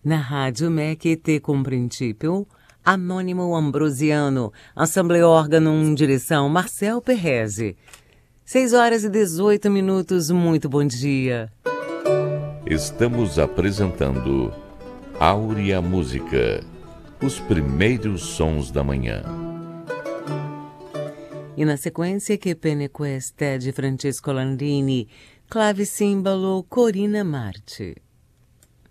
Na Rádio MEC T com princípio, Anônimo Ambrosiano, Assembleia Órgão, direção Marcel Perreze. 6h18, muito bom dia. Estamos apresentando Áurea Música, os primeiros sons da manhã. E na sequência, Que Pene Queste, de Francesco Landini, clavicímbalo Corina Marte.